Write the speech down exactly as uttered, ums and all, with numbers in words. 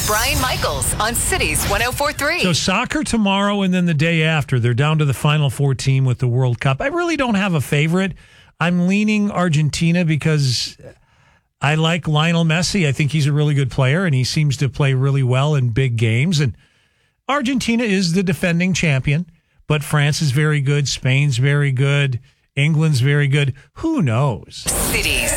Brian Michaels on Cities one oh four point three. So soccer tomorrow and then the day after. They're down to the Final Four team with the World Cup. I really don't have a favorite. I'm leaning Argentina because I like Lionel Messi. I think he's a really good player, and he seems to play really well in big games. And Argentina is the defending champion, but France is very good. Spain's very good. England's very good. Who knows? Cities.